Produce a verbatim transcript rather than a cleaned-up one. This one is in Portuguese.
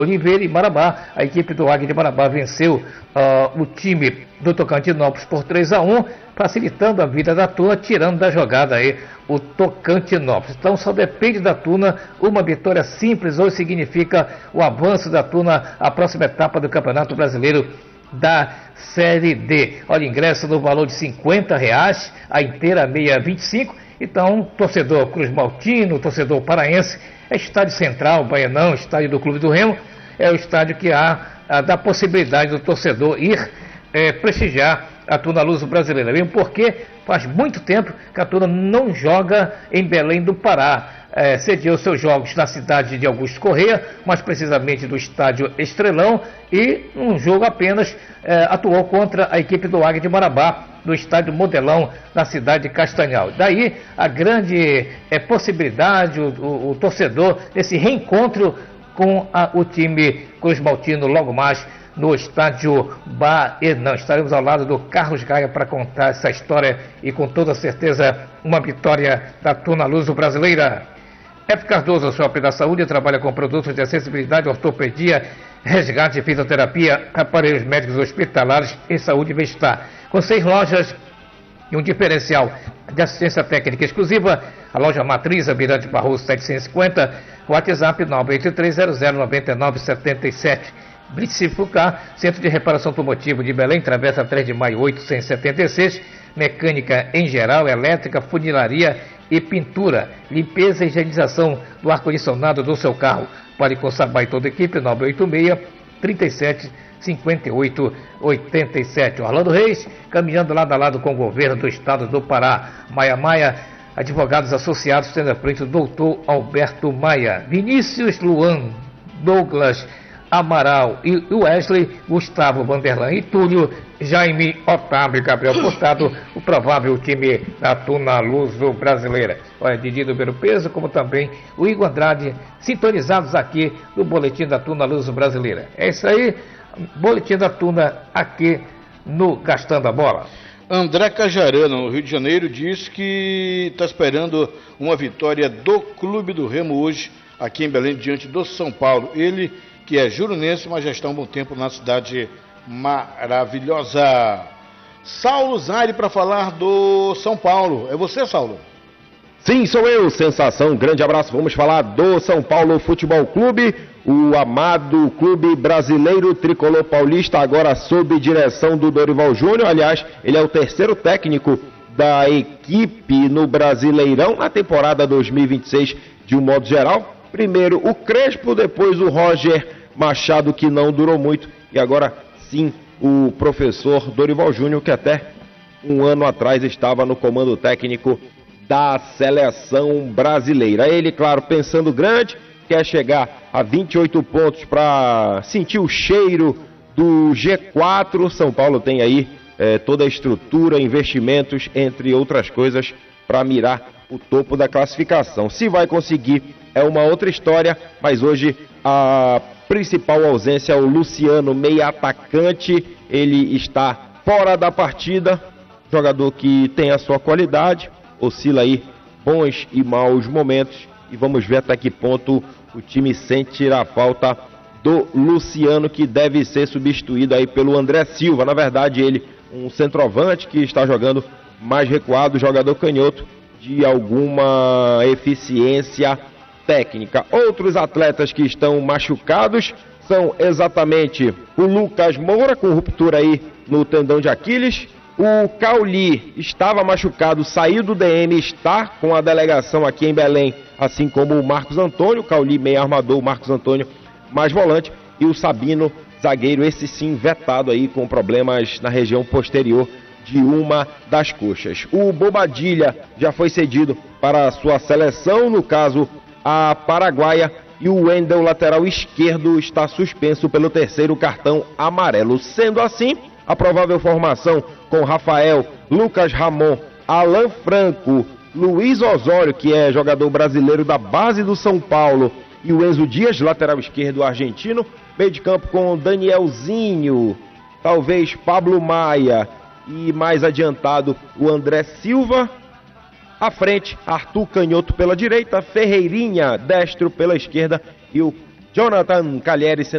Oliveira e Marabá. A equipe do Águia de Marabá venceu uh, o time do Tocantinópolis por três a um, facilitando a vida da Tuna, tirando da jogada aí o Tocantinópolis. Então só depende da Tuna, uma vitória simples hoje significa o avanço da Tuna à próxima etapa do Campeonato Brasileiro da Série D. Olha, ingresso no valor de cinquenta reais, a inteira meia vinte e cinco. Então, torcedor Cruz Maltino, torcedor paraense, é estádio central, Baianão, estádio do Clube do Remo, é o estádio que há, há dá possibilidade do torcedor ir é, prestigiar a Tuna Luso Brasileira. Mesmo porque faz muito tempo que a Tuna não joga em Belém do Pará. É, sediou seus jogos na cidade de Augusto Corrêa, mais precisamente do estádio Estrelão, e um jogo apenas é, atuou contra a equipe do Águia de Marabá, no estádio Modelão, na cidade de Castanhal. Daí a grande é, possibilidade, o, o, o torcedor, esse reencontro com a, o time Cruz Maltino logo mais no estádio Baenão. Estaremos ao lado do Carlos Gaia para contar essa história e com toda certeza uma vitória da Tuna Luso Brasileira. F. Cardoso, Shopping da Saúde, trabalha com produtos de acessibilidade, ortopedia, resgate e fisioterapia, aparelhos médicos hospitalares e saúde e bem-estar. Com seis lojas e um diferencial de assistência técnica exclusiva, a loja Matriz, Almirante Barroso setecentos e cinquenta, WhatsApp nove oito três zero zero nove nove sete sete. Blitz Fucar, Centro de Reparação Automotivo de Belém, Travessa três de maio oitocentos e setenta e seis, mecânica em geral, elétrica, funilaria e pintura, limpeza e higienização do ar-condicionado do seu carro. Pode com Sabá e toda a equipe, nove oito seis, três sete, cinco oito oito sete. Orlando Reis, caminhando lado a lado com o governo do estado do Pará. Maia Maia, advogados associados, tendo à frente o doutor Alberto Maia. Vinícius Luan, Douglas Amaral e Wesley, Gustavo Vanderlan e Túlio, Jaime Otávio e Gabriel Furtado, o provável time da Tuna Luso Brasileira. Olha, Didi do Ver Peso, como também o Igor Andrade, sintonizados aqui no Boletim da Tuna Luso Brasileira. É isso aí, Boletim da Tuna aqui no Gastando a Bola. André Cajarana, no Rio de Janeiro, diz que está esperando uma vitória do Clube do Remo hoje, aqui em Belém, diante do São Paulo. Ele que é jurunense, mas já está há um bom tempo na cidade maravilhosa. Saulo Zaire para falar do São Paulo. É você, Saulo? Sim, sou eu, sensação. Grande abraço. Vamos falar do São Paulo Futebol Clube, o amado clube brasileiro tricolor paulista, agora sob direção do Dorival Júnior. Aliás, ele é o terceiro técnico da equipe no Brasileirão na temporada dois mil e vinte e seis, de um modo geral. Primeiro o Crespo, depois o Roger Machado, que não durou muito, e agora sim o professor Dorival Júnior, que até um ano atrás estava no comando técnico da seleção brasileira. Ele, claro, pensando grande, quer chegar a vinte e oito pontos para sentir o cheiro do G quatro. São Paulo tem aí é, toda a estrutura, investimentos, entre outras coisas, para mirar o topo da classificação. Se vai conseguir é uma outra história, mas hoje a principal ausência é o Luciano, meia atacante. Ele está fora da partida, jogador que tem a sua qualidade, oscila aí bons e maus momentos, e vamos ver até que ponto o time sente a falta do Luciano, que deve ser substituído aí pelo André Silva. Na verdade, ele, um centroavante que está jogando mais recuado, jogador canhoto de alguma eficiência técnica. Outros atletas que estão machucados são exatamente o Lucas Moura, com ruptura aí no tendão de Aquiles. O Cauli estava machucado, saiu do D M, está com a delegação aqui em Belém, assim como o Marcos Antônio. O Cauli meio armador, o Marcos Antônio mais volante, e o Sabino, zagueiro, esse sim vetado aí com problemas na região posterior de uma das coxas. O Bobadilha já foi cedido para a sua seleção, no caso a paraguaia, e o Wendel, lateral esquerdo, está suspenso pelo terceiro cartão amarelo. Sendo assim, a provável formação com Rafael, Lucas Ramon, Alan Franco, Luiz Osório, que é jogador brasileiro da base do São Paulo, e o Enzo Dias, lateral esquerdo argentino. Meio de campo com Danielzinho, talvez Pablo Maia, e mais adiantado o André Silva. À frente, Arthur Canhoto pela direita, Ferreirinha, destro pela esquerda, e o Jonathan Calheri